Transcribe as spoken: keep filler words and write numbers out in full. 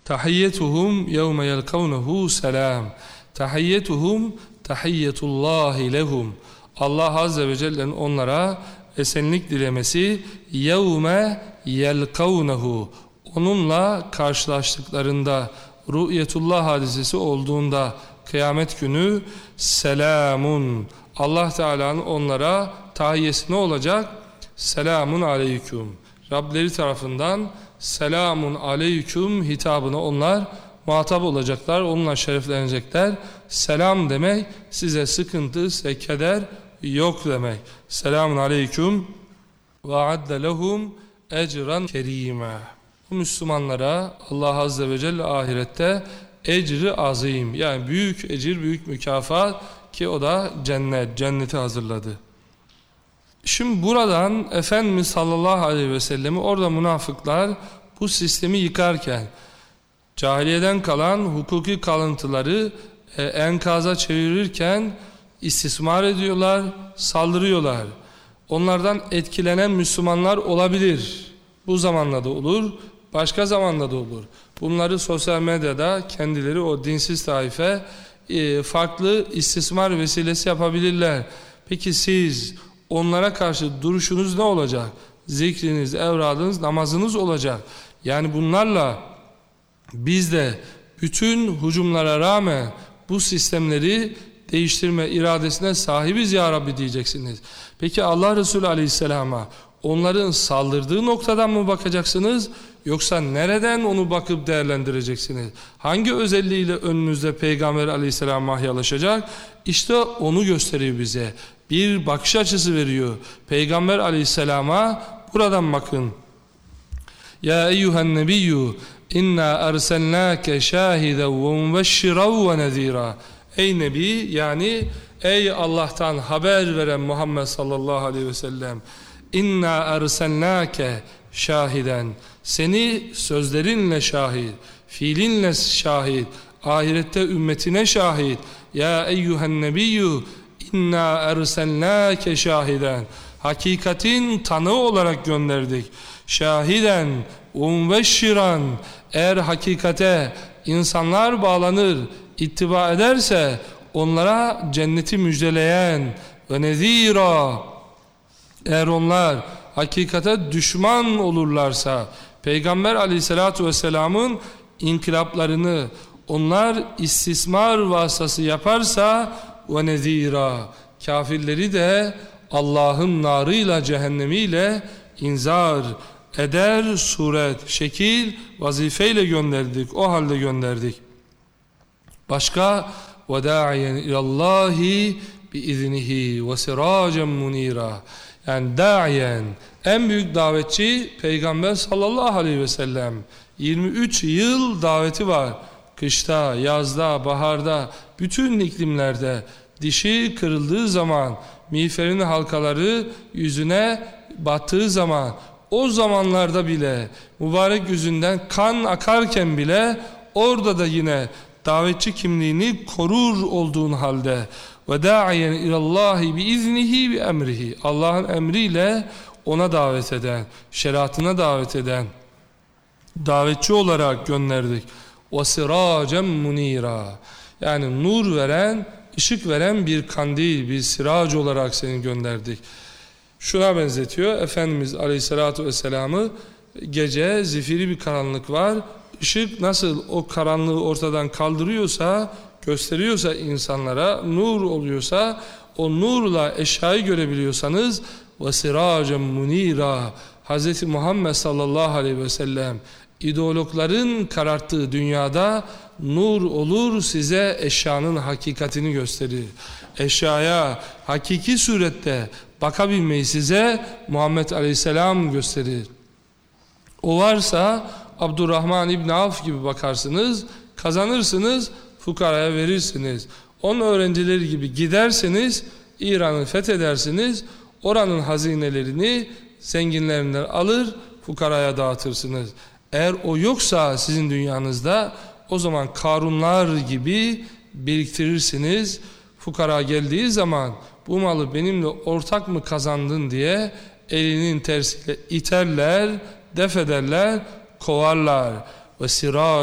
Tahiyyetuhum yevme yelkavnehu selam. Tahiyyetuhum tahiyyetullahi lehum. Allah Azze ve Celle'nin onlara esenlik dilemesi yevme yelkavnehu. Onunla karşılaştıklarında, ru'yetullah hadisesi olduğunda, kıyamet günü selamun. Allah Teala'nın onlara tahiyyesi ne olacak? Selamun aleyküm. Rableri tarafından selamun aleyküm hitabını onlar muhatap olacaklar, onunla şereflenecekler. Selam demek size sıkıntı, size keder yok demek. Selamun aleyküm ve adde lehum ecran kerime. Bu Müslümanlara Allah Azze ve Celle ahirette ecri azim, yani büyük ecir, büyük mükafat, ki o da cennet, cenneti hazırladı. Şimdi buradan Efendimiz sallallahu aleyhi ve sellemi orada münafıklar bu sistemi yıkarken cahiliyeden kalan hukuki kalıntıları e, enkaza çevirirken istismar ediyorlar, saldırıyorlar. Onlardan etkilenen Müslümanlar olabilir. Bu zamanla da olur, başka zamanda da olur. Bunları sosyal medyada kendileri, o dinsiz taife e, farklı istismar vesilesi yapabilirler. Peki siz onlara karşı duruşunuz ne olacak? Zikriniz, evradınız, namazınız olacak. Yani bunlarla biz de bütün hücumlara rağmen bu sistemleri değiştirme iradesine sahibiz ya Rabbi diyeceksiniz. Peki Allah Resulü Aleyhisselam'a onların saldırdığı noktadan mı bakacaksınız? Yoksa nereden onu bakıp değerlendireceksiniz? Hangi özelliğiyle önünüzde Peygamber Aleyhisselam mahyalaşacak? İşte onu gösteriyor bize. Bir bakış açısı veriyor. Peygamber Aleyhisselam'a buradan bakın. Ya eyyuhen nebiyyü inna erselnâke şâhiden ve mübeşşiran ve nezîrâ. Ey Nebi, yani ey Allah'tan haber veren Muhammed sallallahu aleyhi ve sellem, inna erselnâke şahiden, seni sözlerinle şahit, fiilinle şahit, ahirette ümmetine şahit. Ya eyyuhen nebiyyü inna erselnâke şahiden, hakikatin tanığı olarak gönderdik. Şahiden umveşşiran, eğer hakikate insanlar bağlanır, ittiba ederse onlara cenneti müjdeleyen, ve nezîrâ, eğer onlar hakikate düşman olurlarsa, Peygamber Aleyhisselatü Vesselam'ın inkılaplarını onlar istismar vasıtası yaparsa, ve nezîrâ, kafirleri de Allah'ın narıyla, cehennemiyle inzar eder suret, şekil, vazifeyle gönderdik. O halde gönderdik. Başka وَدَاعِيًا اِلَى اللّٰهِ بِاِذْنِهِ وَسِرَاجًا مُنِيرًا. Yani da'iyen, en büyük davetçi Peygamber sallallahu aleyhi ve sellem. yirmi üç yıl daveti var. Kışta, yazda, baharda, bütün iklimlerde. Dişi kırıldığı zaman, miğferin halkaları yüzüne battığı zaman, o zamanlarda bile, mübarek yüzünden kan akarken bile, orada da yine davetçi kimliğini korur olduğun halde, ve da'iyen ilallahi bi iznihi bi emrihi, Allah'ın emriyle ona davet eden, şeriatına davet eden davetçi olarak gönderdik. Ve siracen munira, yani nur veren, ışık veren bir kandil, bir sirac olarak seni gönderdik. Şuna benzetiyor Efendimiz Aleyhisselatü Vesselam'ı, gece zifiri bir karanlık var. Işık nasıl o karanlığı ortadan kaldırıyorsa, gösteriyorsa insanlara, nur oluyorsa, o nurla eşyayı görebiliyorsanız, ve siracen munira, Hz. Muhammed sallallahu aleyhi ve sellem ideologların kararttığı dünyada nur olur, size eşyanın hakikatini gösterir. Eşyaya hakiki surette bakabilmeyi size Muhammed aleyhisselam gösterir. O varsa Abdurrahman İbni Avf gibi bakarsınız, kazanırsınız, fukaraya verirsiniz. Onun öğrencileri gibi gidersiniz, İran'ı fethedersiniz, oranın hazinelerini zenginlerinden alır, fukaraya dağıtırsınız. Eğer o yoksa sizin dünyanızda, o zaman Karunlar gibi biriktirirsiniz. Fukara geldiği zaman bu malı benimle ortak mı kazandın diye elinin tersiyle iterler, def ederler, kovarlar. Ve sirâ